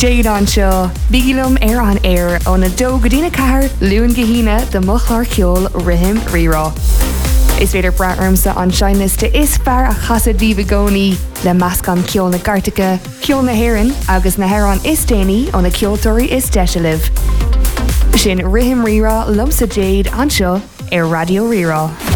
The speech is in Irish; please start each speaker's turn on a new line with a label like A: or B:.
A: Jade an seo, bígilum an air ó na dó go dtína cahar luúin gahína de mochlar ceol rihim rirá. Is féidir braarmsa an seinliste is fear a chasa díbagóní le meascan ceol na Gartacha, ceol na Héireann agus na Héireann is déanaí ó na ceoltóirí is deisialah. Sin rihim rirá lumsa Jade an seo ar Radio Rirá.